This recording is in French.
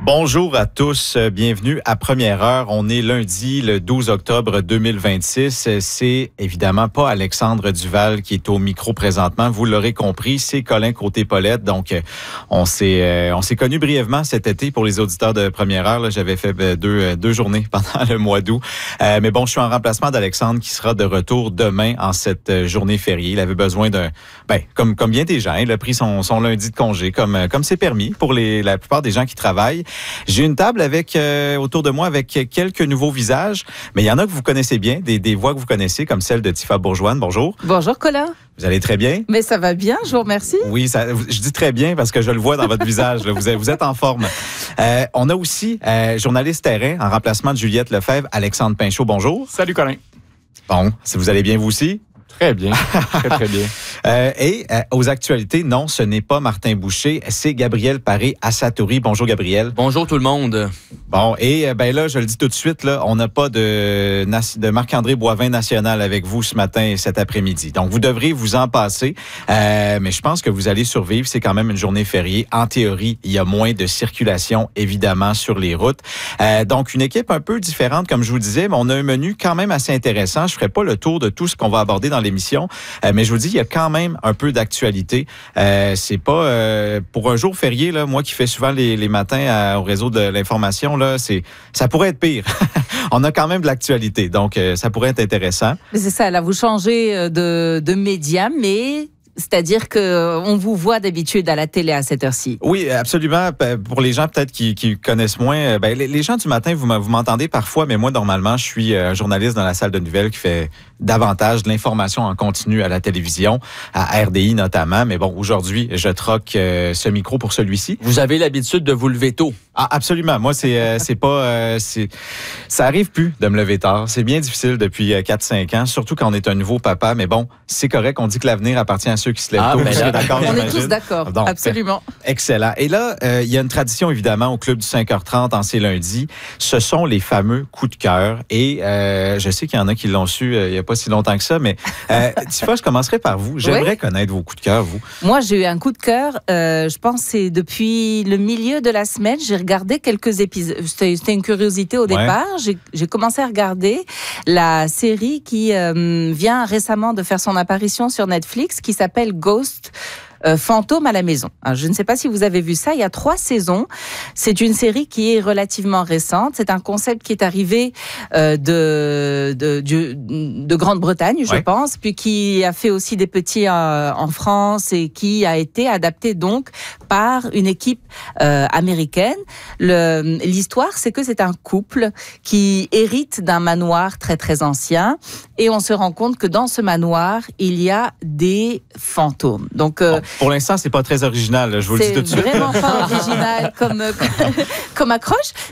Bonjour à tous, bienvenue à Première Heure. On est lundi, le 12 octobre 2026. C'est évidemment pas Alexandre Duval qui est au micro présentement. Vous l'aurez compris, c'est Colin Côté-Paulette. Donc, on s'est connus brièvement cet été pour les auditeurs de Première Heure. Là, j'avais fait deux journées pendant le mois d'août. Mais bon, je suis en remplacement d'Alexandre qui sera de retour demain en cette journée fériée. Il avait besoin d'un, comme bien des gens, il a pris son lundi de congé, comme c'est permis pour la plupart des gens qui travaillent. J'ai une table autour de moi avec quelques nouveaux visages, mais il y en a que vous connaissez bien, des voix que vous connaissez, comme celle de Tifa Bourgeoine. Bonjour. Bonjour, Colin. Vous allez très bien? Mais ça va bien, je vous remercie. Oui, je dis très bien parce que je le vois dans votre visage. Là, vous êtes en forme. On a aussi journaliste terrain en remplacement de Juliette Lefebvre, Alexandre Pinchot. Bonjour. Salut, Colin. Bon, si vous allez bien vous aussi? Très bien, très bien. Aux actualités, non, ce n'est pas Martin Boucher, c'est Gabriel Paré-Assatori. Bonjour, Gabriel. Bonjour tout le monde. Bon, et là, je le dis tout de suite, là, on n'a pas de Marc-André Boivin national avec vous ce matin et cet après-midi. Donc, vous devrez vous en passer, mais je pense que vous allez survivre. C'est quand même une journée fériée. En théorie, il y a moins de circulation, évidemment, sur les routes. Donc, une équipe un peu différente, comme je vous disais, mais on a un menu quand même assez intéressant. Je ferai pas le tour de tout ce qu'on va aborder dans l'émission, mais je vous dis, il y a quand même un peu d'actualité. C'est pas pour un jour férié, là, moi qui fais souvent les matins au réseau de l'information, là, ça pourrait être pire. On a quand même de l'actualité, donc ça pourrait être intéressant. Mais c'est ça, là, vous changez de média, mais c'est-à-dire qu'on vous voit d'habitude à la télé à cette heure-ci. Oui, absolument. Pour les gens peut-être qui connaissent moins, les gens du matin, vous m'entendez parfois, mais moi, normalement, je suis un journaliste dans la salle de nouvelles qui fait davantage de l'information en continu à la télévision, à RDI notamment. Mais bon, aujourd'hui, je troque ce micro pour celui-ci. Vous avez l'habitude de vous lever tôt. Ah, absolument. Moi, ça arrive plus de me lever tard. C'est bien difficile depuis 4-5 ans, surtout quand on est un nouveau papa. Mais bon, c'est correct. On dit que l'avenir appartient à ceux qui se lèvent tôt. Ben là, d'accord, on j'imagine. est tous d'accord. Donc, absolument. Excellent. Et là, il y a une tradition, évidemment, au Club du 5h30 en ces lundis. Ce sont les fameux coups de cœur. Et je sais qu'il y en a qui l'ont su il n'y a pas si longtemps que ça. Mais Tifa, je commencerai par vous. J'aimerais connaître vos coups de cœur, vous. Moi, j'ai eu un coup de cœur. Je pense que c'est depuis le milieu de la semaine. J'ai regardé quelques épisodes. C'était une curiosité au départ. J'ai commencé à regarder la série qui vient récemment de faire son apparition sur Netflix, qui s'appelle Ghost. Fantôme à la maison. Alors, je ne sais pas si vous avez vu ça. Il y a 3 saisons. C'est une série qui est relativement récente. C'est un concept qui est arrivé de Grande-Bretagne, je pense, puis qui a fait aussi des petits en France et qui a été adapté donc par une équipe américaine. L'histoire, c'est que c'est un couple qui hérite d'un manoir très très ancien et on se rend compte que dans ce manoir, il y a des fantômes. Donc pour l'instant, c'est pas très original, je vous le dis tout de suite. C'est vraiment pas original comme accroche,